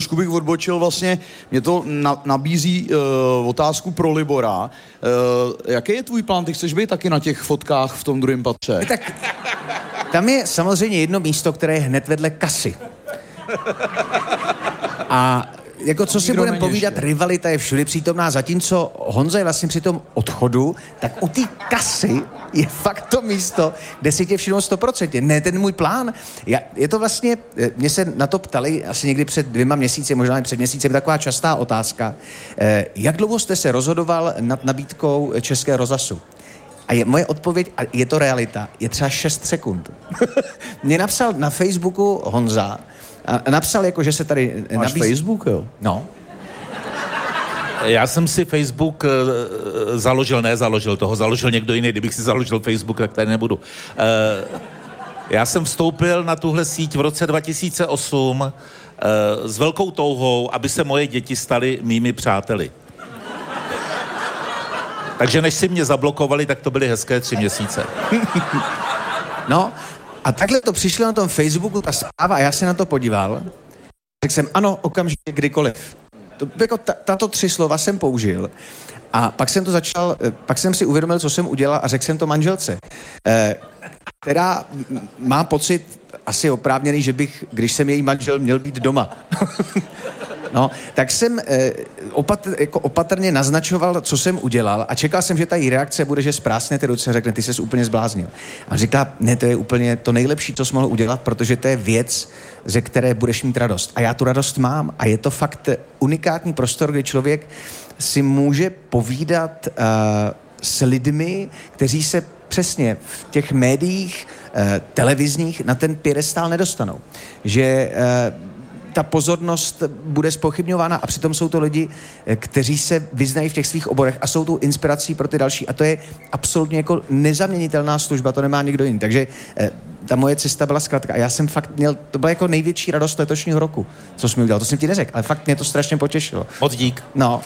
trošku bych odbočil vlastně, mě to nabízí otázku pro Libora. Jaký je tvůj plán? Ty chceš být taky na těch fotkách v tom druhém patře? Tak tam je samozřejmě jedno místo, které je hned vedle kasy. A jako co si budeme povídat, rivalita je všude přítomná, zatímco Honza je vlastně při tom odchodu, tak u té kasy je fakt to místo, kde si tě všimnou 100%. Ne ten můj plán. Je to vlastně, mě se na to ptali asi někdy před 2 měsíci, možná i před měsícem, taková častá otázka. Jak dlouho jste se rozhodoval nad nabídkou Českého rozhlasu? A moje odpověď, a je to realita, je třeba 6 sekund. Mě napsal na Facebooku Honza, a napsal jako, že se tady Máš Facebook, jo? No. Já jsem si Facebook založil někdo jiný, kdybych si založil Facebook, tak tady nebudu. Já jsem vstoupil na tuhle síť v roce 2008 s velkou touhou, aby se moje děti staly mými přáteli. Takže než si mě zablokovali, tak to byly hezké 3 měsíce. No, a takhle to přišlo na tom Facebooku, ta zpráva, a já se na to podíval. Řekl jsem, ano, okamžitě, kdykoliv. Jako tato 3 slova jsem použil. A pak jsem to začal, pak jsem si uvědomil, co jsem udělal a řekl jsem to manželce, která má pocit asi oprávněný, že bych, když jsem její manžel, měl být doma. No, tak jsem opatrně naznačoval, co jsem udělal a čekal jsem, že ta její reakce bude, že sprásne ty ruce a řekne, ty ses úplně zbláznil. A říká, ne, to je úplně to nejlepší, co jsi mohl udělat, protože to je věc, ze které budeš mít radost. A já tu radost mám a je to fakt unikátní prostor, kde člověk si může povídat s lidmi, kteří se přesně v těch médiích televizních na ten piedestál nedostanou. Že ta pozornost bude zpochybňována a přitom jsou to lidi, kteří se vyznají v těch svých oborech a jsou tu inspirací pro ty další. A to je absolutně jako nezaměnitelná služba, to nemá nikdo jiný. Takže ta moje cesta byla zkrátka. A já jsem fakt měl, to byla jako největší radost letošního roku, co jsem udělal. To jsem ti neřekl, ale fakt mě to strašně potěšilo. Moc dík. No.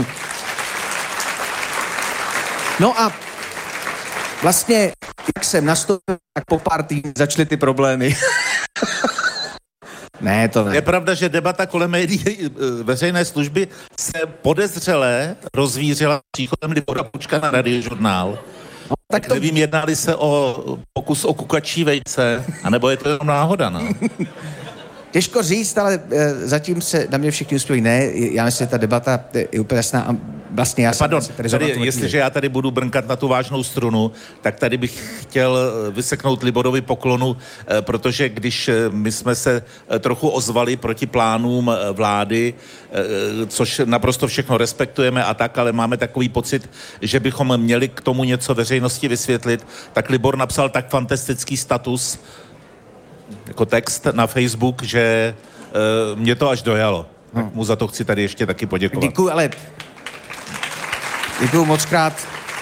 No a vlastně, jak jsem nastoupil, tak po pár týdnů začaly ty problémy. Ne, to ne. Je pravda, že debata kolem médií veřejné služby se podezřelé rozvířila příchodem Libora Pučka na Radiožurnál. No, tak to... Nevím, jednali se o pokus o kukačí vejce, anebo je to jenom náhoda, no? Těžko říct, ale zatím se na mě všichni uspějí. Ne, já myslím, že ta debata je úplně jasná a vlastně já Pardon, tady, jestliže já tady budu brnkat na tu vážnou strunu, tak tady bych chtěl vyseknout Liborovi poklonu, protože když my jsme se trochu ozvali proti plánům vlády, což naprosto všechno respektujeme a tak, ale máme takový pocit, že bychom měli k tomu něco veřejnosti vysvětlit, tak Libor napsal tak fantastický status, jako text na Facebook, že mě to až dojalo. Tak mu za to chci tady ještě taky poděkovat. Děkuju, ale děkuju moc krát.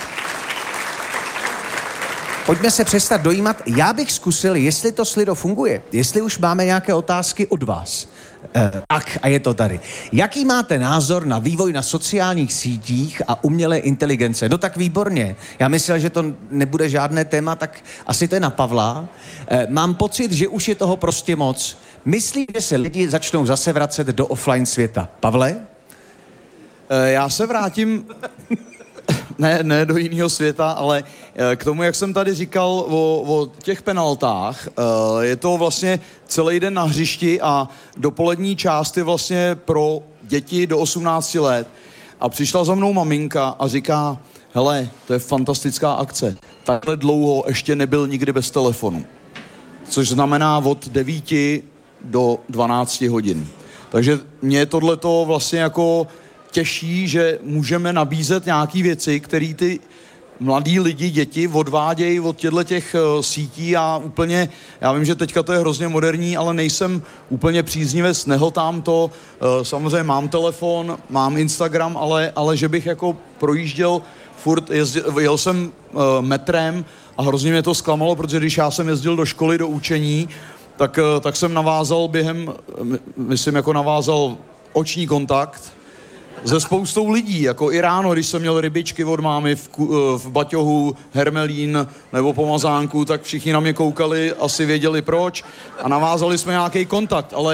Pojďme se přestat dojímat. Já bych zkusil, jestli to Slido funguje, jestli už máme nějaké otázky od vás. Tak, a je to tady. Jaký máte názor na vývoj na sociálních sítích a umělé inteligence? No tak výborně. Já myslel, že to nebude žádné téma, tak asi to je na Pavla. Mám pocit, že už je toho prostě moc. Myslím, že se lidi začnou zase vracet do offline světa. Pavle? Já se vrátím... Ne do jiného světa, ale k tomu, jak jsem tady říkal o těch penaltách, je to vlastně celý den na hřišti a dopolední část je vlastně pro děti do 18 let. A přišla za mnou maminka a říká, hele, to je fantastická akce. Takhle dlouho ještě nebyl nikdy bez telefonu. Což znamená od 9 do 12 hodin. Takže mě tohleto vlastně jako těší, že můžeme nabízet nějaký věci, které ty mladí lidi, děti odvádějí od těch sítí a úplně, já vím, že teďka to je hrozně moderní, ale nejsem úplně příznivec, nehotám to, samozřejmě mám telefon, mám Instagram, ale že bych jako projížděl furt, jel jsem metrem a hrozně mě to zklamalo, protože když já jsem jezdil do školy, do učení, tak jsem navázal navázal oční kontakt se spoustou lidí, jako i ráno, když jsem měl rybičky od mámy v baťohu, hermelín nebo pomazánku, tak všichni na mě koukali, asi věděli proč a navázali jsme nějaký kontakt, ale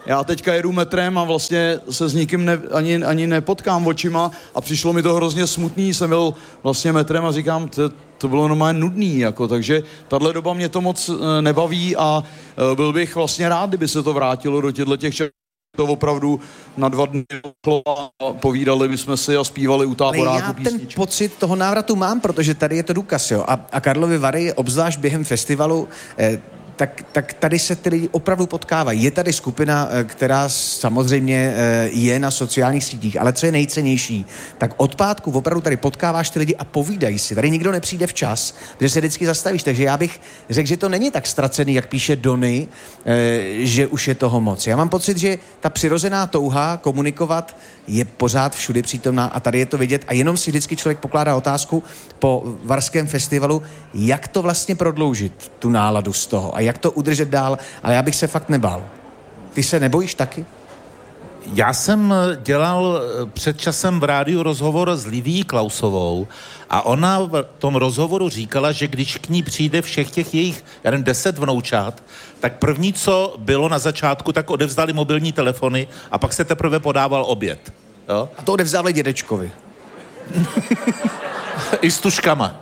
já teďka jedu metrem a vlastně se s nikým ani nepotkám očima a přišlo mi to hrozně smutný, jsem byl vlastně metrem a říkám, to bylo normálně nudný, jako, takže tahle doba mě to moc nebaví a byl bych vlastně rád, kdyby se to vrátilo do těch to opravdu na 2 dny povídali bychom si a zpívali u táboráku písničky. Já ten pocit toho návratu mám, protože tady je to důkaz, jo. A Karlovy Vary, obzvlášť během festivalu, tak tady se ty lidi opravdu potkávají. Je tady skupina, která samozřejmě je na sociálních sítích, ale co je nejcennější, tak od pátku opravdu tady potkáváš ty lidi a povídají si. Tady nikdo nepřijde včas, protože se vždycky zastavíš. Takže já bych řekl, že to není tak ztracený, jak píše Dony, že už je toho moc. Já mám pocit, že ta přirozená touha komunikovat je pořád všude přítomná a tady je to vidět a jenom si vždycky člověk pokládá otázku po Varském festivalu, jak to vlastně prodloužit, tu náladu z toho a jak to udržet dál, ale já bych se fakt nebál. Ty se nebojíš taky? Já jsem dělal před časem v rádiu rozhovor s Lidií Klausovou a ona v tom rozhovoru říkala, že když k ní přijde všech těch jejich, 10 vnoučat, tak první, co bylo na začátku, tak odevzdali mobilní telefony a pak se teprve podával oběd. Jo? A to odevzdali dědečkovi. I s tuškama.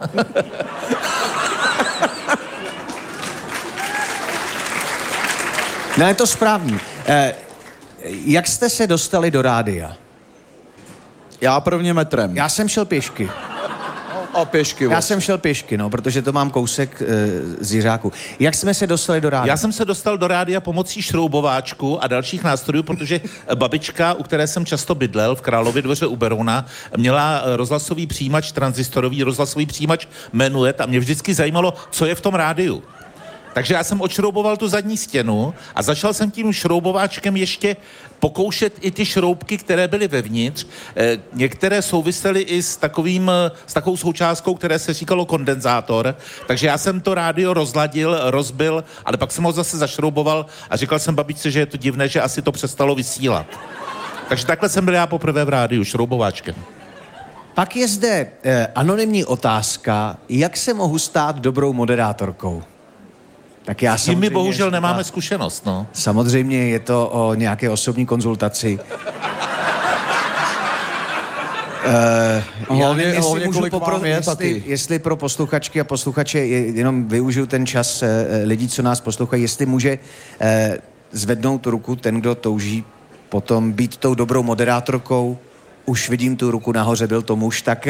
No je to správný. Jak jste se dostali do rádia? Já prvně metrem. Já jsem šel pěšky. A pěšky. Já jsem šel pěšky, no, protože to mám kousek z Jiřáku. Jak jsme se dostali do rádia? Já jsem se dostal do rádia pomocí šroubováčku a dalších nástrojů, protože babička, u které jsem často bydlel v Králově dvoře u Berouna, měla rozhlasový přijímač, tranzistorový rozhlasový přijímač Menuet a mě vždycky zajímalo, co je v tom rádiu. Takže já jsem odšrouboval tu zadní stěnu a začal jsem tím šroubováčkem ještě pokoušet i ty šroubky, které byly vevnitř. Některé souvisely i s takovou součástkou, které se říkalo kondenzátor. Takže já jsem to rádio rozladil, rozbil, ale pak jsem ho zase zašrouboval a říkal jsem babičce, že je to divné, že asi to přestalo vysílat. Takže takhle jsem byl já poprvé v rádiu, šroubováčkem. Pak je zde anonymní otázka, jak se mohu stát dobrou moderátorkou? Tak já samozřejmě... My bohužel nemáme zkušenost, no. Samozřejmě je to o nějaké osobní konzultaci. Hlavně kolik vám je taky. Jestli pro posluchačky a posluchače, jenom využiju ten čas lidí, co nás poslouchají, jestli může zvednout ruku ten, kdo touží potom být tou dobrou moderátorkou. Už vidím tu ruku nahoře, byl to muž, tak...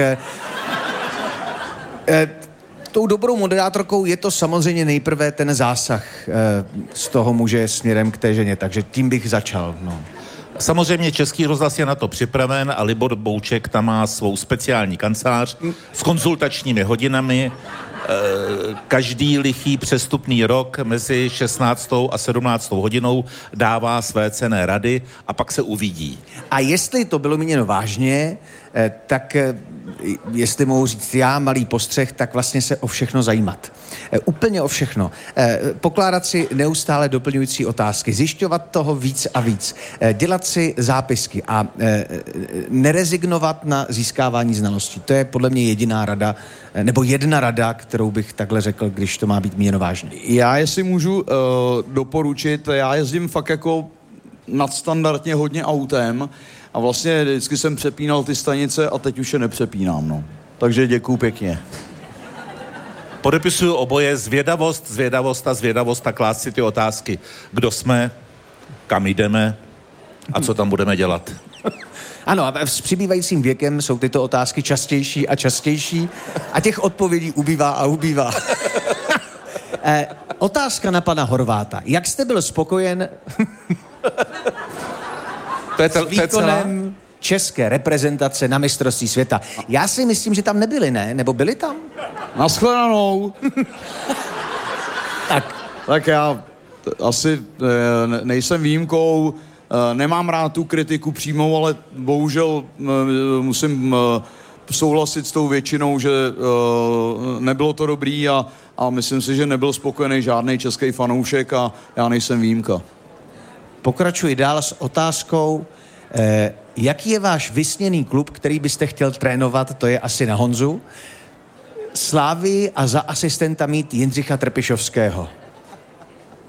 Tou dobrou moderátorkou je to samozřejmě nejprve ten zásah z toho muže směrem k té ženě, takže tím bych začal. No. Samozřejmě Český rozhlas je na to připraven a Libor Bouček tam má svou speciální kancelář s konzultačními hodinami. Každý lichý přestupný rok mezi 16. a 17. hodinou dává své cenné rady a pak se uvidí. A jestli to bylo míněno vážně, tak jestli mohu říct já, malý postřeh, tak vlastně se o všechno zajímat. Úplně o všechno. Pokládat si neustále doplňující otázky, zjišťovat toho víc a víc, dělat si zápisky a nerezignovat na získávání znalostí. To je podle mě jediná rada, nebo jedna rada, kterou bych takhle řekl, když to má být míněno vážně. Já jestli můžu doporučit, já jezdím fakt jako nadstandardně hodně autem a vlastně vždycky jsem přepínal ty stanice a teď už je nepřepínám, no. Takže děkuju pěkně. Podepisuju oboje, zvědavost a klást si ty otázky. Kdo jsme, kam jdeme a co tam budeme dělat. Ano, a s přibývajícím věkem jsou tyto otázky častější a častější a těch odpovědí ubývá a ubývá. Otázka na pana Horváta. Jak jste byl spokojen s výkonem české reprezentace na mistrovství světa? Já si myslím, že tam nebyli, ne? Nebo byli tam? Naschledanou. Tak já asi nejsem výjimkou, nemám rád tu kritiku přímou, ale bohužel musím souhlasit s tou většinou, že nebylo to dobrý a myslím si, že nebyl spokojený žádný český fanoušek a já nejsem výjimka. Pokračuji dál s otázkou, jaký je váš vysněný klub, který byste chtěl trénovat, to je asi na Honzu, Slávii a za asistenta mít Jindřicha Trpišovského.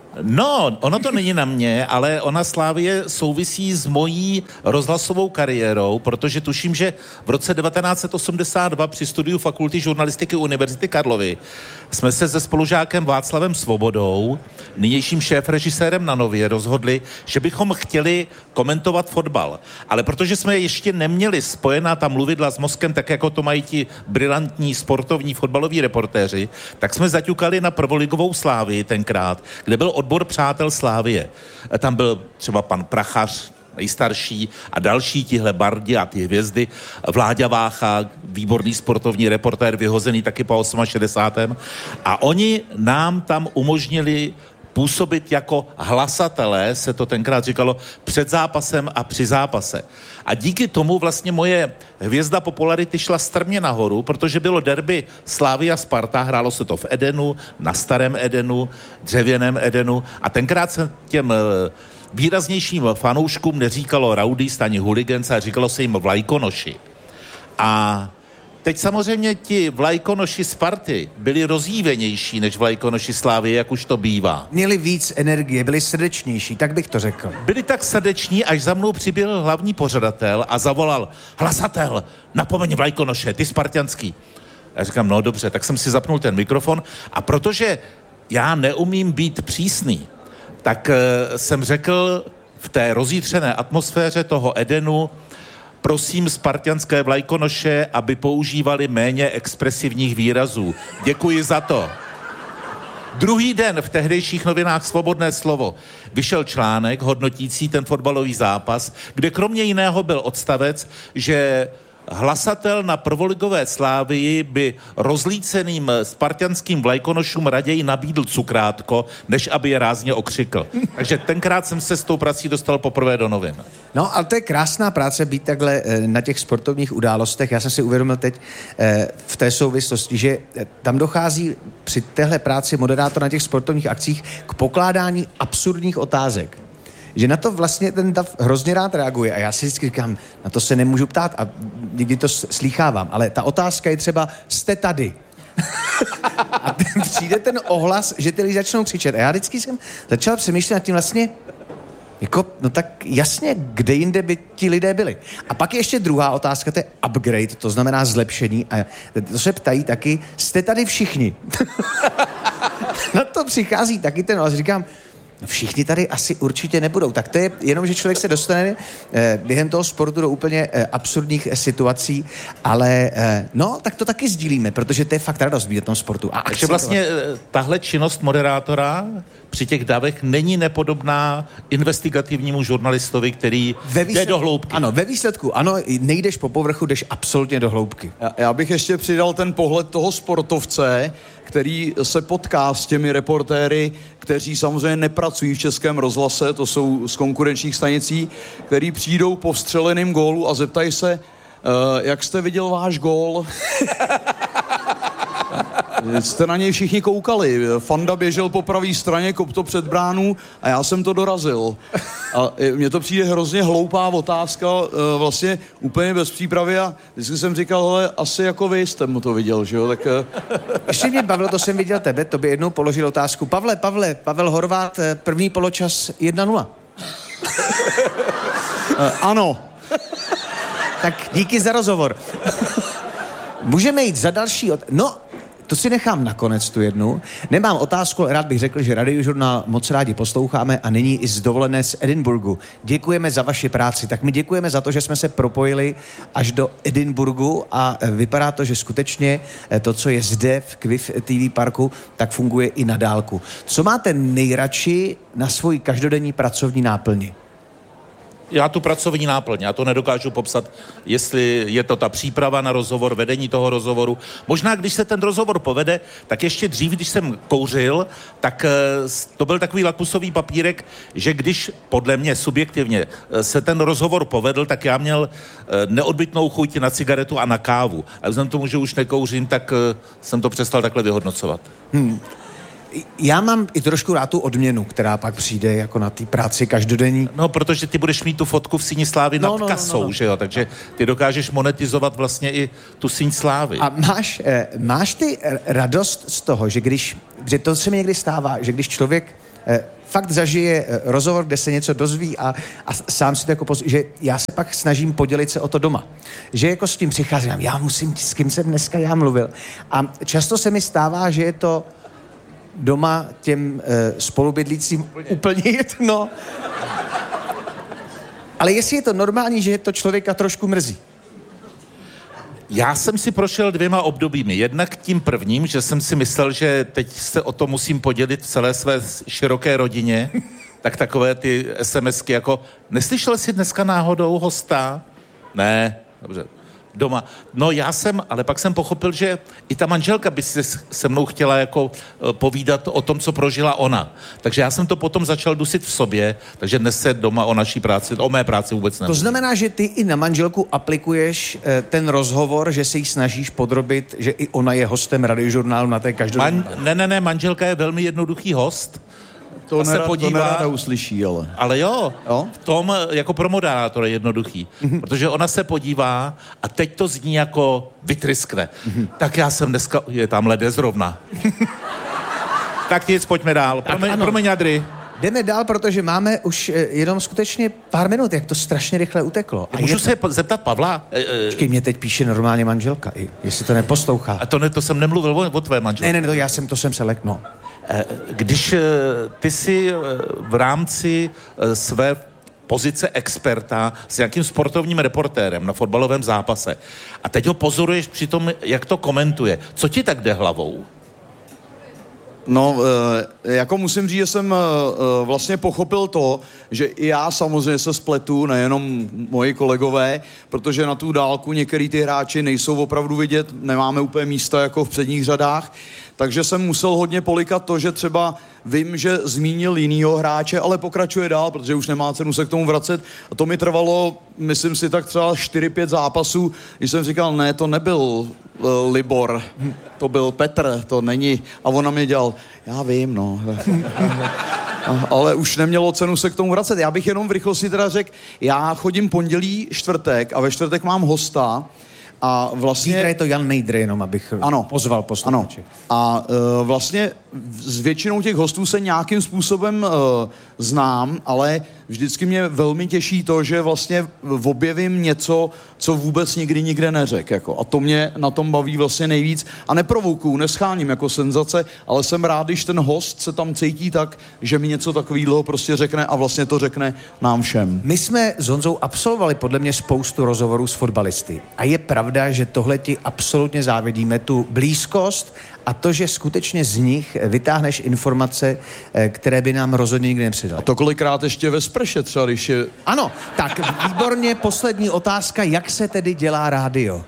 No, ono to není na mě, ale ona Slavie souvisí s mojí rozhlasovou kariérou, protože tuším, že v roce 1982 při studiu Fakulty žurnalistiky Univerzity Karlovy jsme se se spolužákem Václavem Svobodou, nynějším šéfrežisérem na Nově, rozhodli, že bychom chtěli komentovat fotbal. Ale protože jsme ještě neměli spojená ta mluvidla s mozkem, tak jako to mají ti brilantní sportovní fotbaloví reportéři, tak jsme zaťukali na prvoligovou Slávii tenkrát, kde byl odbor Přátel Slávie. Tam byl třeba pan Prachař, nejstarší, a další tihle bardi a ty hvězdy, Vláďa Vácha, výborný sportovní reportér, vyhozený taky po 68. A oni nám tam umožnili působit jako hlasatelé, se to tenkrát říkalo, před zápasem a při zápase. A díky tomu vlastně moje hvězda popularity šla strmě nahoru, protože bylo derby Slavia Sparta, hrálo se to v Edenu, na starém Edenu, dřevěném Edenu, a tenkrát se těm výraznějším fanouškům neříkalo rowdies ani hooligans, a říkalo se jim vlajkonoši. A teď samozřejmě ti vlajkonoši Sparty byli rozjívenější než vlajkonoši Slávy, jak už to bývá. Měli víc energie, byli srdečnější, tak bych to řekl. Byli tak srdeční, až za mnou přiběhl hlavní pořadatel a zavolal: hlasatel, napomeň vlajkonoše, ty spartanský. Já říkám, no dobře, tak jsem si zapnul ten mikrofon, a protože já neumím být přísný, tak jsem řekl v té rozjitřené atmosféře toho Edenu: prosím spartanské vlajkonoše, aby používali méně expresivních výrazů. Děkuji za to. Druhý den v tehdejších novinách Svobodné slovo vyšel článek hodnotící ten fotbalový zápas, kde kromě jiného byl odstavec, že hlasatel na prvoligové Slávii by rozlíceným spartanským vlajkonošům raději nabídl cukrátko, než aby je rázně okřikl. Takže tenkrát jsem se s tou prací dostal poprvé do novin. No, ale to je krásná práce být takhle na těch sportovních událostech. Já jsem si uvědomil teď v té souvislosti, že tam dochází při téhle práci moderátora na těch sportovních akcích k pokládání absurdních otázek. Že na to vlastně ten dav hrozně rád reaguje, a já si vždycky říkám, na to se nemůžu ptát, a někdy to slýchávám, ale ta otázka je třeba: jste tady? A přijde ten ohlas, že ty lidi začnou křičet. A já vždycky jsem začal přemýšlet nad tím vlastně, jako, no tak jasně, kde jinde by ti lidé byli. A pak je ještě druhá otázka, to je upgrade, to znamená zlepšení, a to se ptají taky: jste tady všichni? Na to přichází taky ten ohlas, říkám, všichni tady asi určitě nebudou. Tak to je jenom, že člověk se dostane během toho sportu do úplně absurdních situací, ale no, tak to taky sdílíme, protože to je fakt radost být v tom sportu. Takže vlastně tahle činnost moderátora při těch davech není nepodobná investigativnímu žurnalistovi, který jde do hloubky. Ano, ve výsledku, ano, nejdeš po povrchu, jdeš absolutně do hloubky. Já bych ještě přidal ten pohled toho sportovce, který se potká s těmi reportéry, kteří samozřejmě nepracují v Českém rozhlase, to jsou z konkurenčních stanicí, který přijdou po vstřeleném gólu a zeptají se, jak jste viděl váš gól? Jste na něj všichni koukali. Fanda běžel po pravé straně, kop to před bránu a já jsem to dorazil. A mně to přijde hrozně hloupá otázka, vlastně úplně bez přípravy, a vždycky jsem říkal, hele, asi jako vy jste mu to viděl, že jo? Tak... Ještě mě bavilo, to jsem viděl tebe, to by jednou položil otázku. Pavel Horváth, první poločas 1-0. Ano. Tak díky za rozhovor. Můžeme jít za další... No, to si nechám nakonec tu jednu. Nemám otázku, rád bych řekl, že Radiožurnál moc rádi posloucháme a nyní i z dovolené z Edinburghu. Děkujeme za vaši práci. Tak my děkujeme za to, že jsme se propojili až do Edinburghu, a vypadá to, že skutečně to, co je zde v Quiff TV parku, tak funguje i na dálku. Co máte nejradši na svoji každodenní pracovní náplni? Já tu pracovní náplň, já to nedokážu popsat, jestli je to ta příprava na rozhovor, vedení toho rozhovoru. Možná, když se ten rozhovor povede, tak ještě dřív, když jsem kouřil, tak to byl takový lakmusový papírek, že když podle mě subjektivně se ten rozhovor povedl, tak já měl neodbytnou chuť na cigaretu a na kávu. A vzhledem tomu, že už nekouřím, tak jsem to přestal takhle vyhodnocovat. Já mám i trošku rád tu odměnu, která pak přijde jako na té práci každodenní. No, protože ty budeš mít tu fotku v Síni slávy nad kasou, že jo? Takže ty dokážeš monetizovat vlastně i tu Síň slávy. A máš ty radost z toho, že to se mi někdy stává, že když člověk fakt zažije rozhovor, kde se něco dozví a sám si to jako že já se pak snažím podělit se o to doma. Že jako s tím přicházím, já musím, s kým jsem dneska já mluvil. A často se mi stává, že je to doma těm spolubydlícím úplně jedno. Ale jestli je to normální, že to člověka trošku mrzí. Já jsem si prošel 2 obdobími. Jednak tím prvním, že jsem si myslel, že teď se o to musím podělit v celé své široké rodině, tak takové ty SMSky jako, neslyšel jsi dneska náhodou hosta? Ne, dobře. Doma. No ale pak jsem pochopil, že i ta manželka by si se mnou chtěla jako povídat o tom, co prožila ona. Takže já jsem to potom začal dusit v sobě, takže dnes se doma o mé práci vůbec nemůžu. To znamená, že ty i na manželku aplikuješ ten rozhovor, že se jí snažíš podrobit, že i ona je hostem Radiožurnálu na té každodenní... Ne, manželka je velmi jednoduchý host. To nerada uslyší, ale... Ale jo, v tom jako pro moderátora je jednoduchý. Protože ona se podívá a teď to zní jako vytryskne. Tak já jsem dneska... Je tam lede zrovna. Tak nic, pojďme dál. Promiň, Adri. Jdeme dál, protože máme už jenom skutečně pár minut, jak to strašně rychle uteklo. Můžu se zeptat Pavla? Počkej, mě teď píše normálně manželka, jestli to neposlouchá. A to jsem nemluvil o tvé manželce. Ne, to jsem se leknul. Když ty si v rámci své pozice experta s nějakým sportovním reportérem na fotbalovém zápase a teď ho pozoruješ při tom, jak to komentuje, co ti tak jde hlavou? No, jako musím říct, že jsem vlastně pochopil to, že i já samozřejmě se spletu, nejenom moji kolegové, protože na tu dálku některý ty hráči nejsou opravdu vidět, nemáme úplně místa jako v předních řadách, takže jsem musel hodně polikat to, že třeba vím, že zmínil jinýho hráče, ale pokračuje dál, protože už nemá cenu se k tomu vracet. A to mi trvalo, myslím si, tak třeba 4-5 zápasů, když jsem říkal, ne, to nebyl Libor, to byl Petr, to není. A ona mi dělal, já vím, no. Ale už nemělo cenu se k tomu vracet. Já bych jenom v rychlosti teda řekl, já chodím pondělí, čtvrtek a ve čtvrtek mám hosta. A vlastně... Zítra je to Jan Nejdr, jenom abych pozval posluchače. A vlastně s většinou těch hostů se nějakým způsobem znám, ale vždycky mě velmi těší to, že vlastně objevím něco, co vůbec nikdy nikde neřekl. Jako. A to mě na tom baví vlastně nejvíc. A neprovokuju, nescháním jako senzace, ale jsem rád, když ten host se tam cítí tak, že mi něco takového prostě řekne a vlastně to řekne nám všem. My jsme s Honzou absolvovali podle mě spoustu rozhovorů s fotbalisty. A je pravda, že tohle ti absolutně závidíme, tu blízkost a to, že skutečně z nich vytáhneš informace, které by nám rozhodně nikdy nepředal. A to kolikrát ještě ve sprše třeba, když je... Ano, tak výborně, poslední otázka, jak se tedy dělá rádio?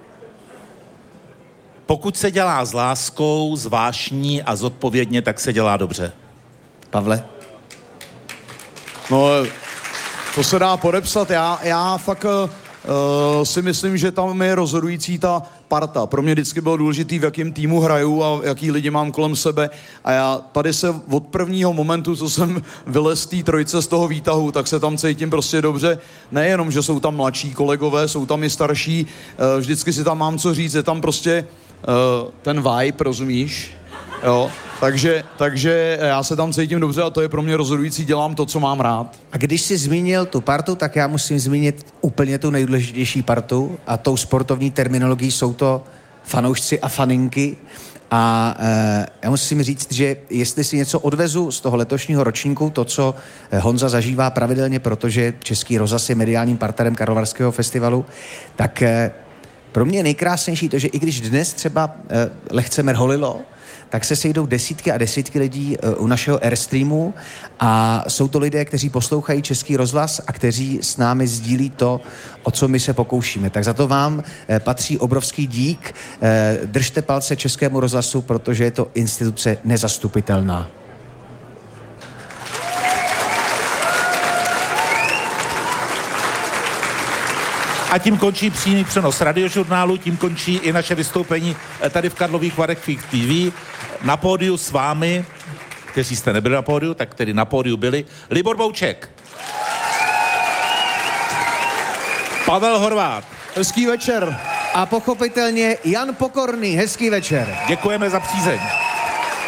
Pokud se dělá s láskou, s vášní a zodpovědně, tak se dělá dobře. Pavle? No, to se dá podepsat. Já fakt si myslím, že tam je rozhodující ta parta. Pro mě vždycky bylo důležitý, v jakém týmu hraju a jaký lidi mám kolem sebe. A já tady se od prvního momentu, co jsem vylez z té trojice z toho výtahu, tak se tam cítím prostě dobře. Nejenom, že jsou tam mladší kolegové, jsou tam i starší. Vždycky si tam mám co říct. Je tam prostě ten vibe, rozumíš? Jo. Takže já se tam cítím dobře a to je pro mě rozhodující, dělám to, co mám rád. A když jsi zmínil tu partu, tak já musím zmínit úplně tu nejdůležitější partu a tou sportovní terminologií jsou to fanoušci a faninky. A já musím říct, že jestli si něco odvezu z toho letošního ročníku, to, co Honza zažívá pravidelně, protože Český rozhlas je mediálním partnerem Karlovarského festivalu, tak pro mě je nejkrásnější to, že i když dnes třeba lehce mrholilo, tak se sejdou desítky a desítky lidí u našeho Airstreamu a jsou to lidé, kteří poslouchají Český rozhlas a kteří s námi sdílí to, o co my se pokoušíme. Tak za to vám patří obrovský dík. Držte palce Českému rozhlasu, protože je to instituce nezastupitelná. A tím končí přímý přenos Radiožurnálu, tím končí i naše vystoupení tady v Karlových Varech TV. Na pódiu s vámi, kteří jste nebyli na pódiu, tak tedy na pódiu byli Libor Bouček, Pavel Horváth. Hezký večer. A pochopitelně Jan Pokorný. Hezký večer. Děkujeme za přízeň.